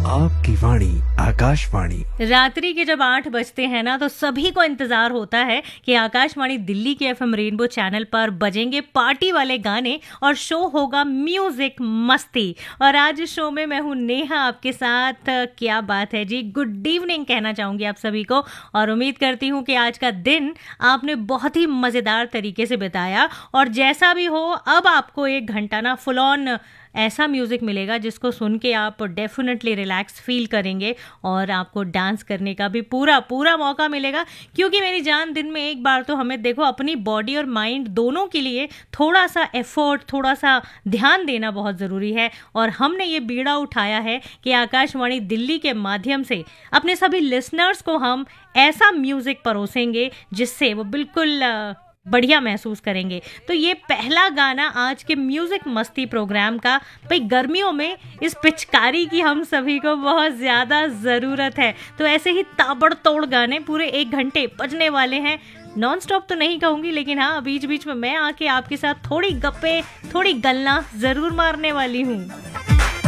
आपकी वाणी आकाशवाणी। रात्रि के जब 8 बजते हैं ना, तो सभी को इंतजार होता है कि आकाशवाणी दिल्ली के FM रेनबो चैनल पर बजेंगे पार्टी वाले गाने और शो होगा म्यूजिक मस्ती। और आज इस शो में मैं हूँ नेहा आपके साथ। क्या बात है जी, गुड इवनिंग कहना चाहूंगी आप सभी को और उम्मीद करती हूँ कि आज का दिन आपने बहुत ही मजेदार तरीके से बिताया। और जैसा भी हो, अब आपको 1 घंटा ना फुल ऑन ऐसा म्यूज़िक मिलेगा जिसको सुन के आप डेफिनेटली रिलैक्स फील करेंगे और आपको डांस करने का भी पूरा मौका मिलेगा। क्योंकि मेरी जान, दिन में एक बार तो हमें देखो अपनी बॉडी और माइंड दोनों के लिए थोड़ा सा एफर्ट, थोड़ा सा ध्यान देना बहुत ज़रूरी है। और हमने ये बीड़ा उठाया है कि आकाशवाणी दिल्ली के माध्यम से अपने सभी लिसनर्स को हम ऐसा म्यूज़िक परोसेंगे जिससे वो बिल्कुल बढ़िया महसूस करेंगे। तो ये पहला गाना आज के म्यूजिक मस्ती प्रोग्राम का। भाई, गर्मियों में इस पिचकारी की हम सभी को बहुत ज़्यादा ज़रूरत है। तो ऐसे ही ताबड़तोड़ गाने पूरे 1 घंटे बजने वाले हैं। नॉन स्टॉप तो नहीं कहूँगी, लेकिन हाँ, बीच बीच में मैं आके आपके साथ थोड़ी गप्पे, थोड़ी गल्ला ज़रूर मारने वाली हूँ।